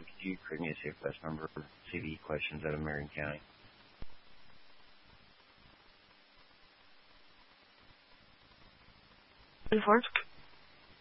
question. Could you create me a CFS number for CV questions out of Marion County? Unfortunately,